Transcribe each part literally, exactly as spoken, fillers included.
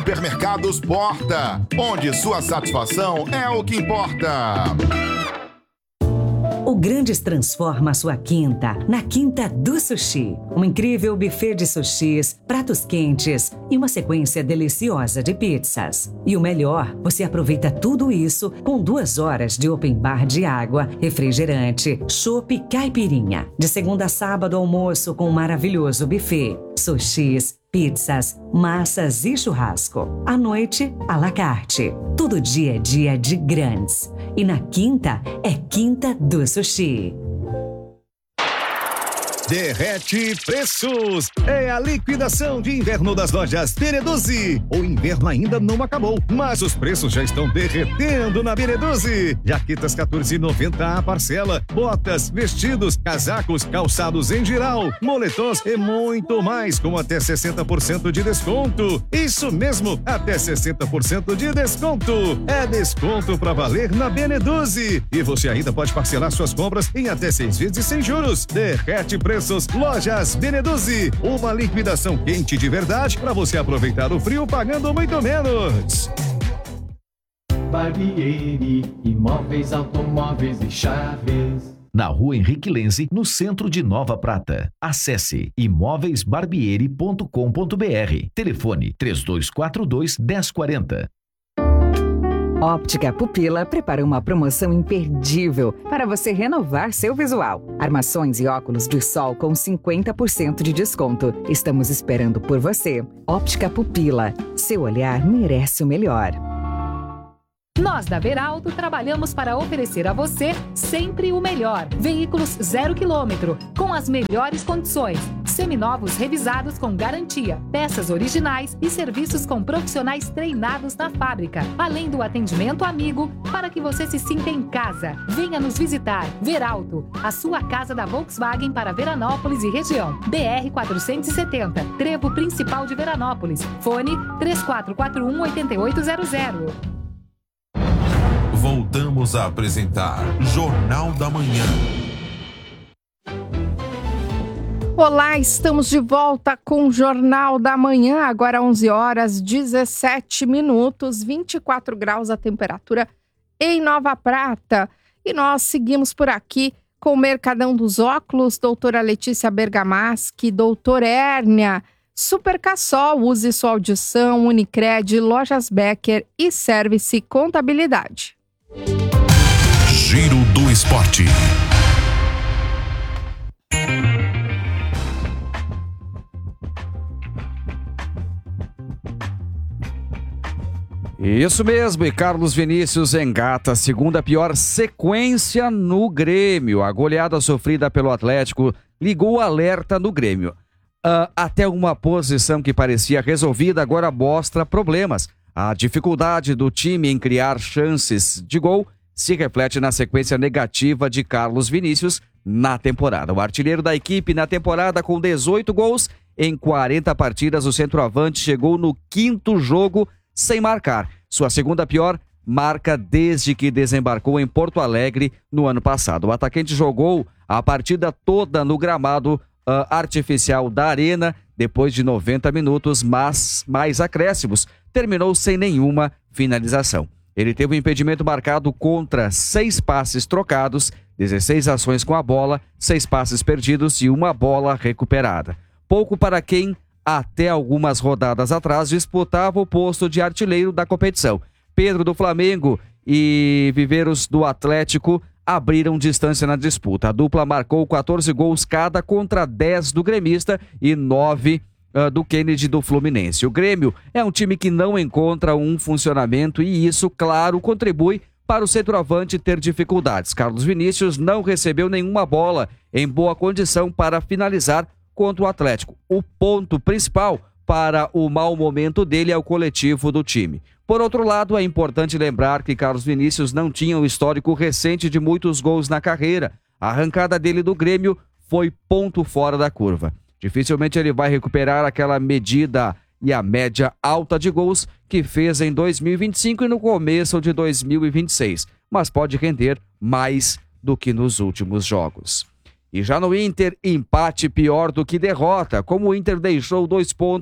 Supermercados Porta, onde sua satisfação é o que importa. O Grandes transforma a sua quinta na Quinta do Sushi. Um incrível buffet de sushis, pratos quentes e uma sequência deliciosa de pizzas. E o melhor, você aproveita tudo isso com duas horas de open bar de água, refrigerante, chopp e caipirinha. De segunda a sábado, almoço com um maravilhoso buffet. Sushis, pizzas, massas e churrasco. À noite, à la carte. Todo dia é dia de grandes. E na quinta, é Quinta do Sushi. Derrete Preços. É a liquidação de inverno das lojas Beneduzi. O inverno ainda não acabou, mas os preços já estão derretendo na Beneduzi. Jaquetas quatorze reais e noventa centavos a parcela. Botas, vestidos, casacos, calçados em geral, moletons e muito mais com até sessenta por cento de desconto. Isso mesmo, até sessenta por cento de desconto. É desconto pra valer na Beneduzi. E você ainda pode parcelar suas compras em até seis vezes sem juros. Derrete Preços. Lojas Beneduzi, uma liquidação quente de verdade para você aproveitar o frio pagando muito menos. Barbieri, imóveis, automóveis e chaves. Na Rua Henrique Lenze, no centro de Nova Prata. Acesse imóveis barbieri ponto com ponto br. Telefone três dois quatro dois, um zero quatro zero. Óptica Pupila prepara uma promoção imperdível para você renovar seu visual. Armações e óculos de sol com cinquenta por cento de desconto. Estamos esperando por você. Óptica Pupila. Seu olhar merece o melhor. Nós da Veralto trabalhamos para oferecer a você sempre o melhor. Veículos zero quilômetro, com as melhores condições. Seminovos revisados com garantia, peças originais e serviços com profissionais treinados na fábrica. Além do atendimento amigo, para que você se sinta em casa. Venha nos visitar. Veralto, a sua casa da Volkswagen para Veranópolis e região. B R quatrocentos e setenta, Trevo Principal de Veranópolis. Fone três quatro quatro um, oito oito zero zero. Voltamos a apresentar Jornal da Manhã. Olá, estamos de volta com o Jornal da Manhã, agora onze horas, dezessete minutos, vinte e quatro graus a temperatura em Nova Prata. E nós seguimos por aqui com o Mercadão dos Óculos, doutora Letícia Bergamaschi, doutora Hérnia, Super Cassol, use sua audição, Unicred, Lojas Becker e Service Contabilidade. Giro do Esporte. Isso mesmo, e Carlos Vinícius engata a segunda pior sequência no Grêmio. A goleada sofrida pelo Atlético ligou o alerta no Grêmio. Uh, até uma posição que parecia resolvida agora mostra problemas. A dificuldade do time em criar chances de gol se reflete na sequência negativa de Carlos Vinícius na temporada. O artilheiro da equipe na temporada com dezoito gols em quarenta partidas, o centroavante chegou no quinto jogo sem marcar. Sua segunda pior marca desde que desembarcou em Porto Alegre no ano passado. O atacante jogou a partida toda no gramado uh, artificial da Arena, depois de noventa minutos, mas mais acréscimos, terminou sem nenhuma finalização. Ele teve um impedimento marcado contra seis passes trocados, dezesseis ações com a bola, seis passes perdidos e uma bola recuperada. Pouco para quem, até algumas rodadas atrás, disputava o posto de artilheiro da competição. Pedro do Flamengo e Viveiros do Atlético abriram distância na disputa. A dupla marcou quatorze gols cada contra dez do gremista e nove uh, do Kennedy do Fluminense. O Grêmio é um time que não encontra um funcionamento e isso, claro, contribui para o centroavante ter dificuldades. Carlos Vinícius não recebeu nenhuma bola em boa condição para finalizar contra o Atlético. O ponto principal para o mau momento dele é o coletivo do time. Por outro lado, é importante lembrar que Carlos Vinícius não tinha um histórico recente de muitos gols na carreira. A arrancada dele do Grêmio foi ponto fora da curva. Dificilmente ele vai recuperar aquela medida e a média alta de gols que fez em dois mil e vinte e cinco e no começo de dois mil e vinte e seis, mas pode render mais do que nos últimos jogos. E já no Inter, empate pior do que derrota, como o Inter deixou dois pontos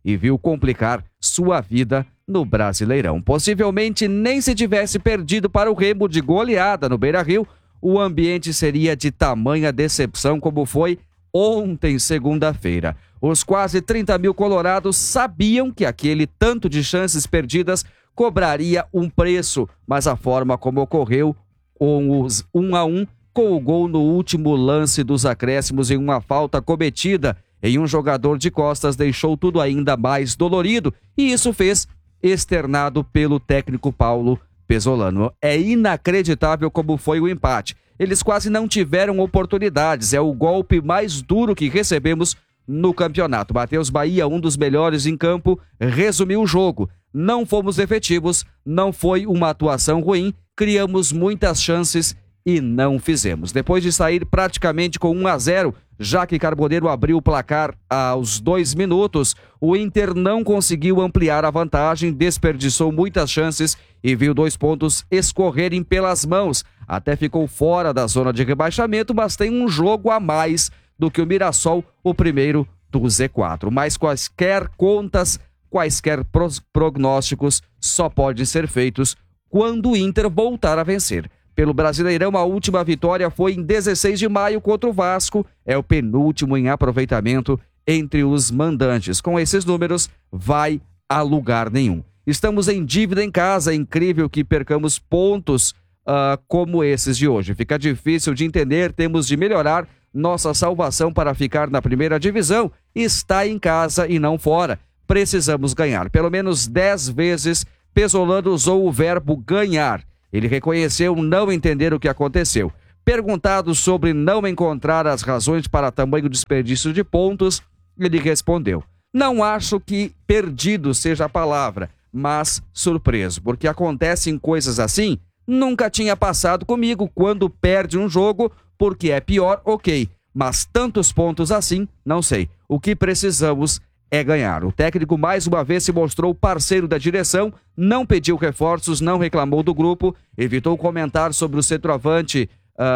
e viu complicar sua vida no Brasileirão. Possivelmente nem se tivesse perdido para o Remo de goleada no Beira-Rio, o ambiente seria de tamanha decepção como foi ontem, segunda-feira. Os quase trinta mil colorados sabiam que aquele tanto de chances perdidas cobraria um preço, mas a forma como ocorreu, com os um a um, com o gol no último lance dos acréscimos em uma falta cometida em um jogador de costas, deixou tudo ainda mais dolorido, e isso fez externado pelo técnico Paulo Pesolano. É inacreditável como foi o empate. Eles quase não tiveram oportunidades, é o golpe mais duro que recebemos no campeonato. Matheus Bahia, um dos melhores em campo, resumiu o jogo. Não fomos efetivos, não foi uma atuação ruim, criamos muitas chances e não fizemos. Depois de sair praticamente com um a zero, Jaque Carboneiro abriu o placar aos dois minutos, o Inter não conseguiu ampliar a vantagem, desperdiçou muitas chances e viu dois pontos escorrerem pelas mãos. Até ficou fora da zona de rebaixamento, mas tem um jogo a mais do que o Mirassol, o primeiro do Z quatro. Mas quaisquer contas, quaisquer prognósticos só podem ser feitos quando o Inter voltar a vencer. Pelo Brasileirão, a última vitória foi em dezesseis de maio contra o Vasco. É o penúltimo em aproveitamento entre os mandantes. Com esses números, vai a lugar nenhum. Estamos em dívida em casa. É incrível que percamos pontos uh, como esses de hoje. Fica difícil de entender. Temos de melhorar. Nossa salvação para ficar na primeira divisão está em casa e não fora. Precisamos ganhar. Pelo menos dez vezes, Pesolano usou o verbo ganhar. Ele reconheceu não entender o que aconteceu. Perguntado sobre não encontrar as razões para tamanho desperdício de pontos, ele respondeu: não acho que perdido seja a palavra, mas surpreso, porque acontecem coisas assim. Nunca tinha passado comigo. Quando perde um jogo, porque é pior, ok, mas tantos pontos assim, não sei. O que precisamos é ganhar. O técnico mais uma vez se mostrou parceiro da direção, não pediu reforços, não reclamou do grupo, evitou comentar sobre o centroavante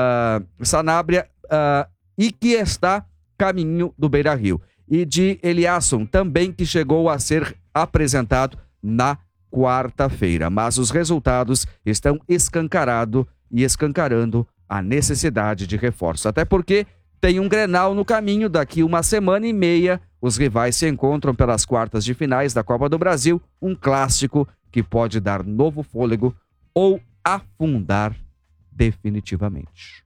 uh, Sanabria uh, e que está caminho do Beira-Rio. E de Eliasson também, que chegou a ser apresentado na quarta-feira. Mas os resultados estão escancarados e escancarando a necessidade de reforço. Até porque tem um Grenal no caminho, daqui uma semana e meia os rivais se encontram pelas quartas de finais da Copa do Brasil, um clássico que pode dar novo fôlego ou afundar definitivamente.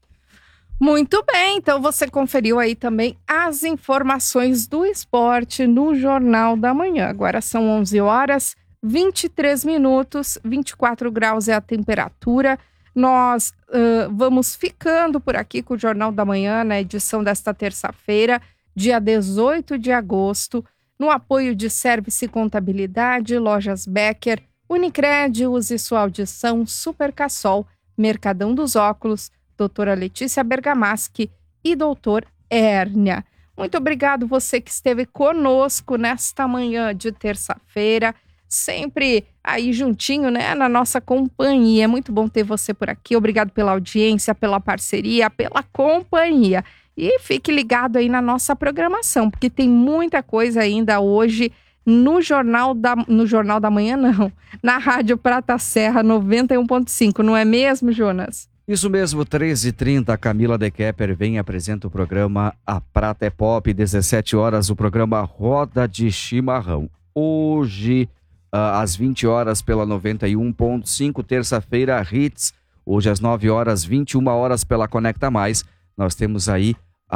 Muito bem, então você conferiu aí também as informações do esporte no Jornal da Manhã. Agora são onze horas, vinte e três minutos, vinte e quatro graus é a temperatura. Nós uh, vamos ficando por aqui com o Jornal da Manhã, na edição desta terça-feira, dia dezoito de agosto, no apoio de Service Contabilidade, Lojas Becker, Unicred, use sua audição, Super Cassol, Mercadão dos Óculos, doutora Letícia Bergamaschi e doutor Hérnia. Muito obrigado você que esteve conosco nesta manhã de terça-feira, sempre aí juntinho, né, na nossa companhia. É muito bom ter você por aqui. Obrigado pela audiência, pela parceria, pela companhia. E fique ligado aí na nossa programação, porque tem muita coisa ainda hoje no Jornal da, no Jornal da Manhã, não, na Rádio Prata Serra noventa e um ponto cinco, não é mesmo, Jonas? Isso mesmo, treze e trinta, a Camila De Kepper vem e apresenta o programa A Prata é Pop, dezessete horas, o programa Roda de Chimarrão. Hoje, uh, às vinte horas, pela noventa e um ponto cinco, terça-feira, Hits. Hoje, às nove horas, vinte e uma horas, pela Conecta Mais. Nós temos aí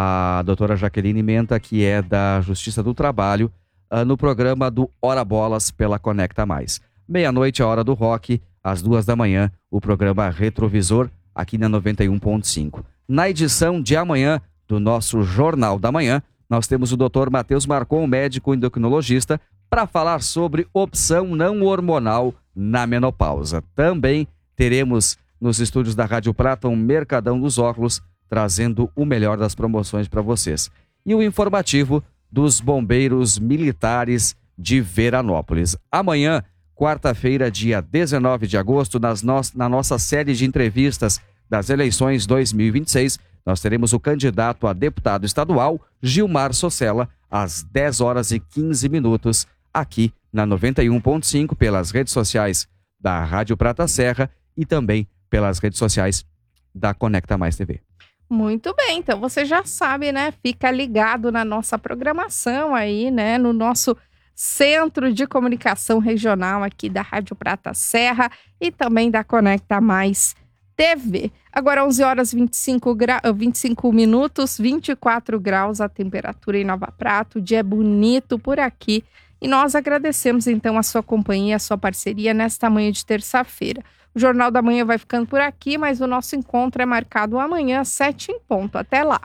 a doutora Jaqueline Menta, que é da Justiça do Trabalho, uh, no programa do Hora Bolas, pela Conecta Mais. Meia-noite, a hora do rock, às duas da manhã, o programa Retrovisor, aqui na noventa e um ponto cinco. Na edição de amanhã do nosso Jornal da Manhã, nós temos o doutor Matheus Marcon, médico endocrinologista, para falar sobre opção não hormonal na menopausa. Também teremos nos estúdios da Rádio Prata um Mercadão dos Óculos, trazendo o melhor das promoções para vocês. E o informativo dos bombeiros militares de Veranópolis. Amanhã, quarta-feira, dia dezenove de agosto, nas no... na nossa série de entrevistas das eleições dois mil e vinte e seis, nós teremos o candidato a deputado estadual, Gilmar Socella, às dez horas e quinze minutos, aqui na noventa e um ponto cinco, pelas redes sociais da Rádio Prata Serra e também pelas redes sociais da Conecta Mais T V. Muito bem, então você já sabe, né? Fica ligado na nossa programação aí, né? No nosso Centro de Comunicação Regional aqui da Rádio Prata Serra e também da Conecta Mais T V. Agora onze horas e vinte e cinco, gra... vinte e cinco minutos, vinte e quatro graus a temperatura em Nova Prata. O dia é bonito por aqui e nós agradecemos então a sua companhia, a sua parceria nesta manhã de terça-feira. O Jornal da Manhã vai ficando por aqui, mas o nosso encontro é marcado amanhã, às sete em ponto. Até lá!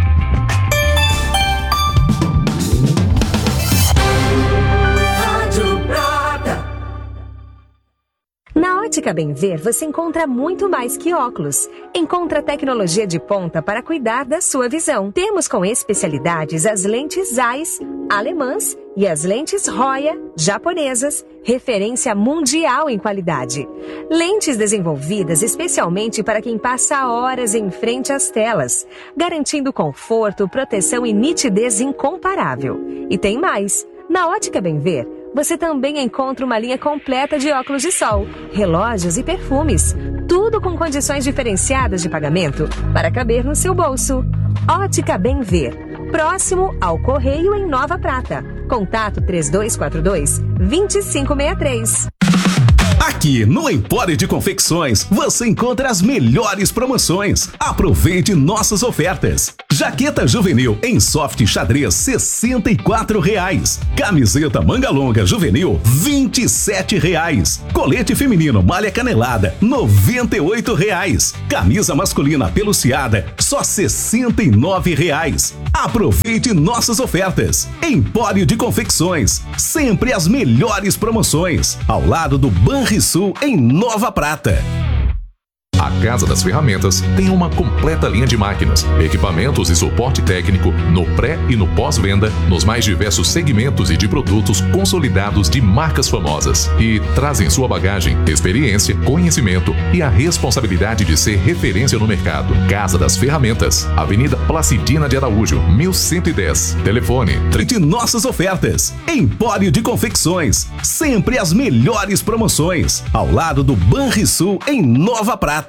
Na Ótica Bem Ver, você encontra muito mais que óculos. Encontra tecnologia de ponta para cuidar da sua visão. Temos com especialidades as lentes Zeiss, alemãs e as lentes Roya, japonesas, referência mundial em qualidade. Lentes desenvolvidas especialmente para quem passa horas em frente às telas, garantindo conforto, proteção e nitidez incomparável. E tem mais! Na Ótica Bem Ver, você também encontra uma linha completa de óculos de sol, relógios e perfumes. Tudo com condições diferenciadas de pagamento para caber no seu bolso. Ótica Bem Ver, próximo ao Correio em Nova Prata. Contato três dois quatro dois, dois cinco seis três. Aqui no Empório de Confecções, você encontra as melhores promoções. Aproveite nossas ofertas. Jaqueta juvenil em soft xadrez, sessenta e quatro reais. Camiseta manga longa juvenil, vinte e sete reais. Colete feminino malha canelada, noventa e oito reais. Camisa masculina peluciada, só sessenta e nove reais. Aproveite nossas ofertas. Empório de Confecções, sempre as melhores promoções. Ao lado do Banrisul, em Nova Prata. A Casa das Ferramentas tem uma completa linha de máquinas, equipamentos e suporte técnico no pré e no pós-venda, nos mais diversos segmentos e de produtos consolidados de marcas famosas. E traz em sua bagagem experiência, conhecimento e a responsabilidade de ser referência no mercado. Casa das Ferramentas, Avenida Placidina de Araújo, mil cento e dez. Telefone. De nossas ofertas. Empório de Confecções, sempre as melhores promoções. Ao lado do Banrisul, em Nova Prata.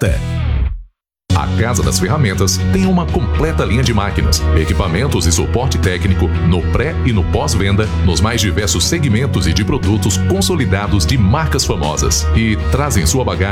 A Casa das Ferramentas tem uma completa linha de máquinas, equipamentos e suporte técnico no pré e no pós-venda, nos mais diversos segmentos e de produtos consolidados de marcas famosas. E traz em sua bagagem